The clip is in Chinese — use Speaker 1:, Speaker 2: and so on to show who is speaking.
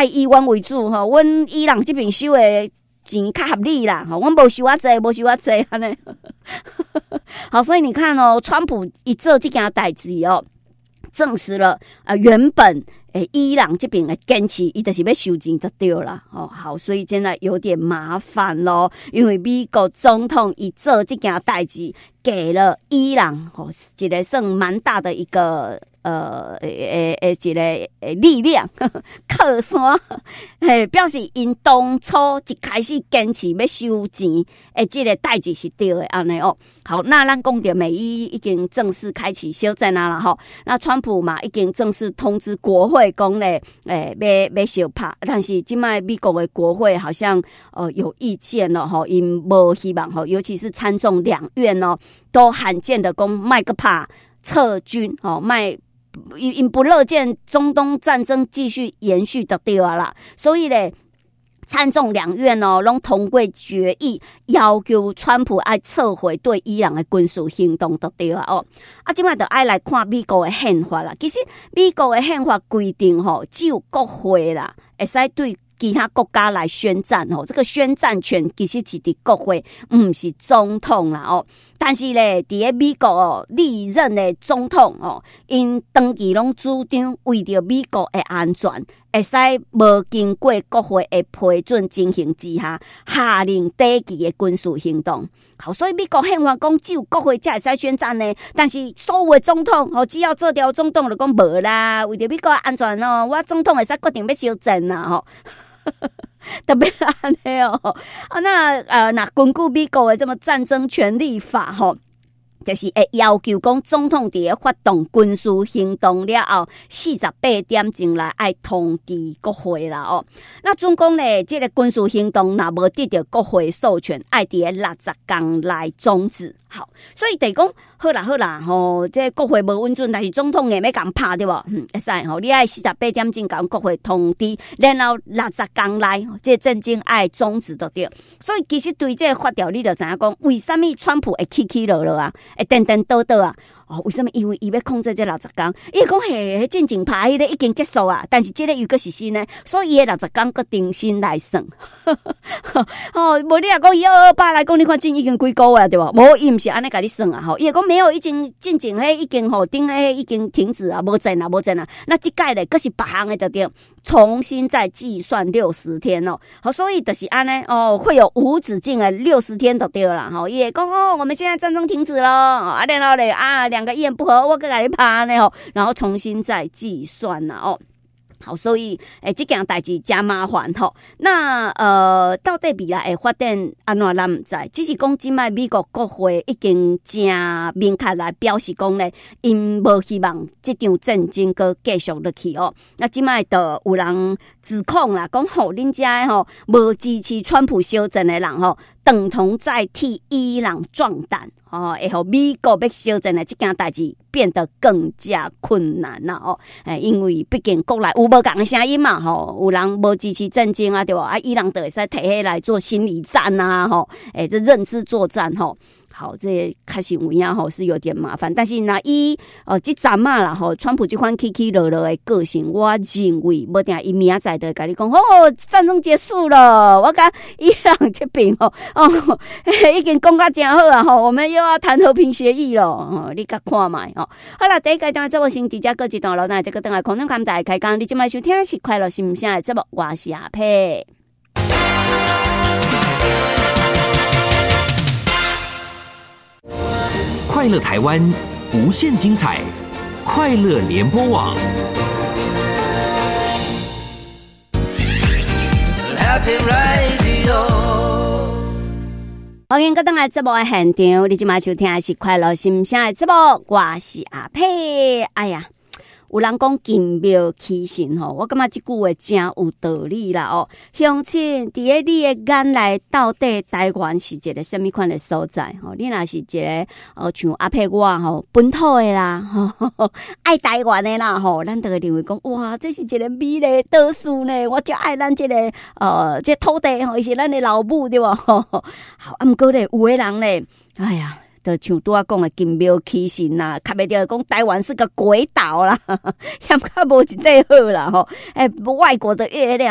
Speaker 1: 爱伊阮为主吼，阮伊朗这边收的钱较合理啦，吼，阮无收啊济，无收啊济安尼。好，所以你看哦，川普一做这件代志哦，证实了原本伊朗这边的坚持，伊就是要收钱就对了哦。好，所以现在有点麻烦咯，因为美国总统一做这件代志，给了伊朗一个算蛮大的一个一个力量靠山，表示因当初一开始坚持要收钱这个代志是对的安尼哦。好，那咱讲到美伊已经正式开启休战啦吼，那川普嘛已经正式通知国会讲咧，要休拍，但是现在美国的国会好像有意见了吼，因无希望吼，尤其是参众两院哦，都罕见的讲麦个拍撤军哦，因不乐见中东战争继续延续的对啊啦，所以咧。参众两院哦，拢通过决议，要求川普爱撤回对伊朗的军事行动的对啊哦。现在就爱来看美国的宪法啦。其实美国的宪法规定吼，只有国会啦，会使对其他国家来宣战哦。这个宣战权其实是伫国会，唔是总统啦哦。但是咧，伫美国哦，历任的总统哦，因长期拢主张为着美国的安全，会使无经过国会的批准进行之下，下令短期的军事行动。好，所以美国宪法讲只有国会才会使宣战呢。但是所有的总统哦，只要做掉总统就讲无啦，为着美国的安全哦，我总统会使决定要休战啦吼。特别安尼哦，那根据美国的这么战争权利法吼，就是会要求讲总统伫发动军事行动了后48点钟来爱通知国会啦哦。那总共咧，这个军事行动若无得到国会授权，爱伫60天来终止。好，所以得讲好啦吼，这国会无稳准，但是总统硬要甲拍对无？会使吼，你爱48点钟甲国会通知，然后60天内这战争爱终止就对。所以其实对这个法条，你就知影讲，为什么川普会起落落啊，会颠颠倒倒啊？哦，为什么？因为伊要控制这60天，伊讲嘿，战争拍迄个已经结束啊，但是这个又个是新呢，所以伊的60天个重新来算。哦，无你若讲1228来讲，你看真已经几个月对吧？无伊毋是安尼甲你算啊，吼，伊讲没有，已经进前迄已经吼顶迄已经停止啊，无战啦。那即届咧，佫是别项的就对，重新再计算60天哦。好，所以就是安尼哦，会有无止境的60天就对啦。吼，伊会讲哦，我们现在战争停止了，然后咧2个意见不合，我甲你拍呢吼，然后重新再计算啦哦。好，所以这件代志真麻烦吼。那到底未来会发展安怎咱唔知，只是讲今摆美国国会已经真明确来表示讲咧，因无希望这场战争搁继续落去哦。那今摆就有人指控啦，讲吼恁遮吼无支持川普休战的人吼，等同在替伊朗壮胆哦，会互美国要休战的这件代志变得更加困难啦哦。因为毕竟国内有无共的声音嘛吼，有人无支持战争啊，对吧？伊朗就会使摕起来做心理战啊吼，这认知作战吼。好，这开始有影吼是有点麻烦，但是那这阵嘛啦吼，川普这款起起落落的个性，我认为无定伊明仔载就跟你讲，哦，战争结束了，我甲伊朗这边吼，已经讲甲真好啊吼，我们又要谈和平协议了，你甲看卖吼。好啦，第一阶段节目先伫遮过一段落，那这个等下空中看台开讲，你今摆收听的是快乐心声的节目，我是阿佩。
Speaker 2: 快乐台湾，无限精彩，快乐联播网。
Speaker 1: 欢迎各位来节目的现场，你今晚收听的是快乐心声的节目，我是阿佩。哎呀，有人讲金庙起神吼，我感觉这句话真有道理啦哦。乡亲，伫咧你的眼内，到底台湾是一个什么款的所在？吼，你若是一个像阿佩我吼本土的啦，吼爱台湾的啦，吼，咱就会认为讲哇，这是一个美丽岛屿呢，我就爱咱这个这土地吼，伊是咱的老母对吧？好，毋过咧，有的人咧，哎呀。就像拄仔讲的金庙起神啦，较袂着讲台湾是个鬼岛啦，嫌较无一块好啦吼。外国的月亮。